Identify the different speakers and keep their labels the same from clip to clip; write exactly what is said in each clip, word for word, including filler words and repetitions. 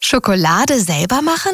Speaker 1: Schokolade selber machen?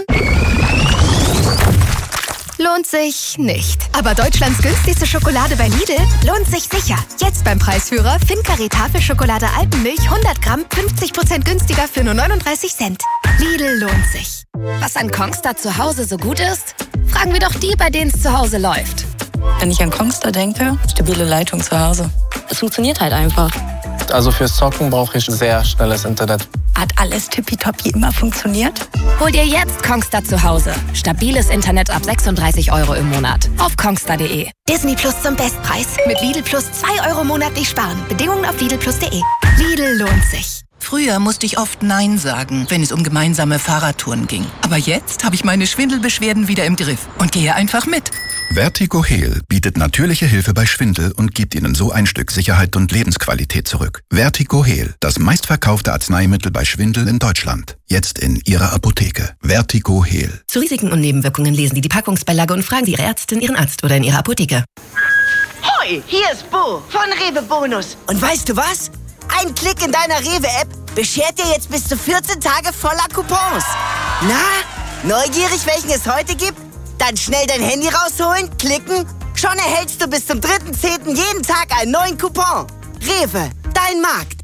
Speaker 1: Lohnt sich nicht. Aber Deutschlands günstigste Schokolade bei Lidl lohnt sich sicher. Jetzt beim Preisführer Fincare Tafelschokolade Alpenmilch hundert Gramm fünfzig Prozent günstiger für nur neununddreißig Cent. Lidl lohnt sich. Was an Kongstar zu Hause so gut ist? Fragen wir doch die, bei denen es zu Hause läuft.
Speaker 2: Wenn ich an Kongstar denke, stabile Leitung zu Hause. Es funktioniert halt einfach.
Speaker 3: Also fürs Zocken brauche ich sehr schnelles Internet.
Speaker 2: Hat alles tippitoppi immer funktioniert?
Speaker 1: Hol dir jetzt Kongstar zu Hause. Stabiles Internet ab sechsunddreißig Euro im Monat. Auf kongstar punkt de. Disney Plus zum Bestpreis. Mit Lidl Plus zwei Euro monatlich sparen. Bedingungen auf lidl plus punkt de. Lidl lohnt sich.
Speaker 4: Früher musste ich oft Nein sagen, wenn es um gemeinsame Fahrradtouren ging. Aber jetzt habe ich meine Schwindelbeschwerden wieder im Griff und gehe einfach mit.
Speaker 5: Vertigo Heal bietet natürliche Hilfe bei Schwindel und gibt Ihnen so ein Stück Sicherheit und Lebensqualität zurück. Vertigo Heal, das meistverkaufte Arzneimittel bei Schwindel in Deutschland. Jetzt in Ihrer Apotheke. Vertigo Heal.
Speaker 6: Zu Risiken und Nebenwirkungen lesen Sie die Packungsbeilage und fragen Sie Ihre Ärztin, Ihren Arzt oder in Ihrer Apotheke.
Speaker 7: Hoi, hier ist Bo von Rewe Bonus. Und weißt du was? Ein Klick in deiner Rewe-App beschert dir jetzt bis zu vierzehn Tage voller Coupons. Na, neugierig, welchen es heute gibt? Dann schnell dein Handy rausholen, klicken. Schon erhältst du bis zum dritten zehnten jeden Tag einen neuen Coupon. Rewe, dein Markt.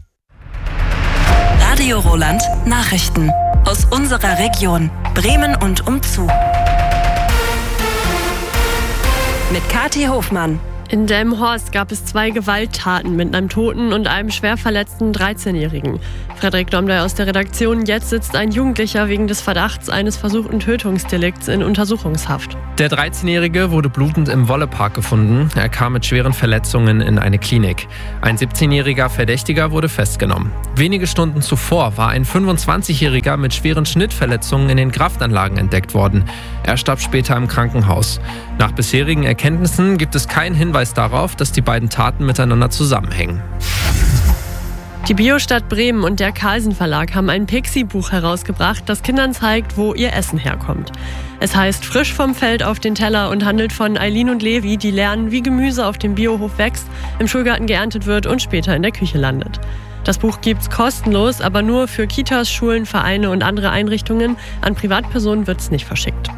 Speaker 8: Radio Roland Nachrichten aus unserer Region Bremen und umzu. Mit Kathi Hofmann.
Speaker 9: In Delmenhorst gab es zwei Gewalttaten mit einem toten und einem schwer verletzten dreizehnjährigen. Frederik Domdey aus der Redaktion. Jetzt sitzt ein Jugendlicher wegen des Verdachts eines versuchten Tötungsdelikts in Untersuchungshaft.
Speaker 10: Der dreizehnjährige wurde blutend im Wollepark gefunden. Er kam mit schweren Verletzungen in eine Klinik. Ein siebzehnjähriger Verdächtiger wurde festgenommen. Wenige Stunden zuvor war ein fünfundzwanzigjähriger mit schweren Schnittverletzungen in den Kraftanlagen entdeckt worden. Er starb später im Krankenhaus. Nach bisherigen Erkenntnissen gibt es keinen Hinweis darauf, dass die beiden Taten miteinander zusammenhängen.
Speaker 9: Die Biostadt Bremen und der Carlsen Verlag haben ein Pixie-Buch herausgebracht, das Kindern zeigt, wo ihr Essen herkommt. Es heißt Frisch vom Feld auf den Teller und handelt von Eileen und Levi, die lernen, wie Gemüse auf dem Biohof wächst, im Schulgarten geerntet wird und später in der Küche landet. Das Buch gibt's kostenlos, aber nur für Kitas, Schulen, Vereine und andere Einrichtungen. An Privatpersonen wird's nicht verschickt.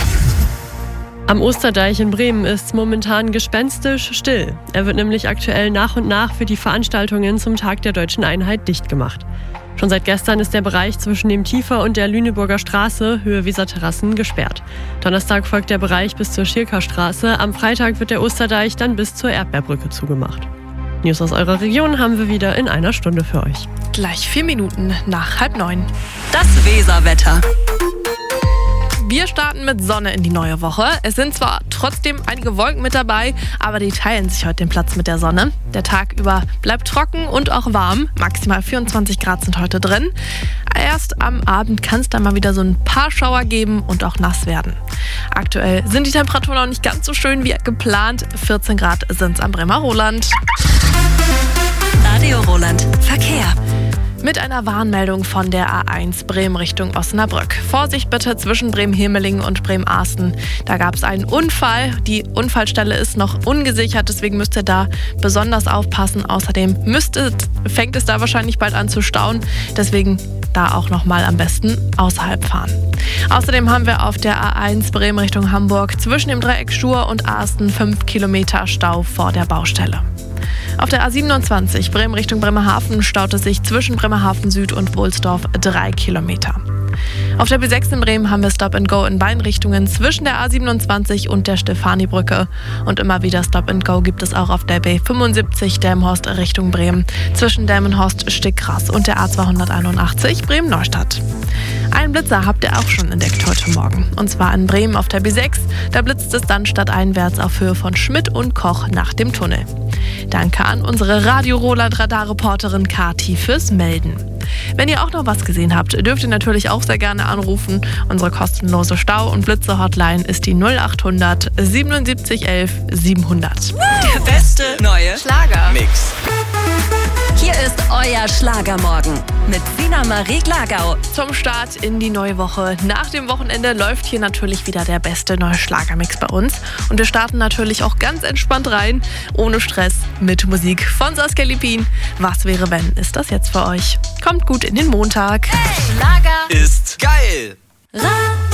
Speaker 9: Am Osterdeich in Bremen ist es momentan gespenstisch still. Er wird nämlich aktuell nach und nach für die Veranstaltungen zum Tag der Deutschen Einheit dicht gemacht. Schon seit gestern ist der Bereich zwischen dem Tiefer und der Lüneburger Straße, Höhe Weserterrassen, gesperrt. Donnerstag folgt der Bereich bis zur Schirker Straße. Am Freitag wird der Osterdeich dann bis zur Erdbeerbrücke zugemacht. News aus eurer Region haben wir wieder in einer Stunde für euch.
Speaker 11: Gleich vier Minuten nach halb neun.
Speaker 8: Das Weserwetter.
Speaker 11: Wir starten mit Sonne in die neue Woche. Es sind zwar trotzdem einige Wolken mit dabei, aber die teilen sich heute den Platz mit der Sonne. Der Tag über bleibt trocken und auch warm. Maximal vierundzwanzig Grad sind heute drin. Erst am Abend kann es dann mal wieder so ein paar Schauer geben und auch nass werden. Aktuell sind die Temperaturen noch nicht ganz so schön wie geplant. vierzehn Grad sind es am Bremer Roland.
Speaker 8: Radio Roland Verkehr.
Speaker 11: Mit einer Warnmeldung von der A eins Bremen Richtung Osnabrück. Vorsicht bitte zwischen Bremen-Hemelingen und Bremen-Arsten. Da gab es einen Unfall. Die Unfallstelle ist noch ungesichert, deswegen müsst ihr da besonders aufpassen. Außerdem müsstet, fängt es da wahrscheinlich bald an zu stauen. Deswegen da auch nochmal am besten außerhalb fahren. Außerdem haben wir auf der A eins Bremen Richtung Hamburg zwischen dem Dreieck Stur und Arsten fünf Kilometer Stau vor der Baustelle. Auf der A siebenundzwanzig Bremen Richtung Bremerhaven staut es sich zwischen Bremerhaven Süd und Wohlsdorf drei Kilometer. Auf der B sechs in Bremen haben wir Stop and Go in beiden Richtungen zwischen der A siebenundzwanzig und der Stefanibrücke. Und immer wieder Stop and Go gibt es auch auf der B fünfundsiebzig Delmenhorst Richtung Bremen zwischen Delmenhorst Stickgras und der A zweihunderteinundachtzig Bremen-Neustadt. Einen Blitzer habt ihr auch schon entdeckt heute Morgen. Und zwar in Bremen auf der B sechs. Da blitzt es dann stadteinwärts auf Höhe von Schmidt und Koch nach dem Tunnel. Danke an unsere Radio-Roland-Radar-Reporterin Kathi fürs Melden. Wenn ihr auch noch was gesehen habt, dürft ihr natürlich auch sehr gerne anrufen. Unsere kostenlose Stau- und Blitze-Hotline ist die null achthundert siebenundsiebzig elf siebenhundert.
Speaker 8: Der beste neue
Speaker 12: Schlager-Mix.
Speaker 8: Hier ist euer Schlagermorgen mit Sina Marie Glagau.
Speaker 11: Zum Start in die neue Woche. Nach dem Wochenende läuft hier natürlich wieder der beste neue Schlagermix bei uns. Und wir starten natürlich auch ganz entspannt rein, ohne Stress, mit Musik von Saskia Lippin. Was wäre wenn, ist das jetzt für euch. Kommt gut in den Montag.
Speaker 12: Hey, Schlager ist geil.
Speaker 8: Radio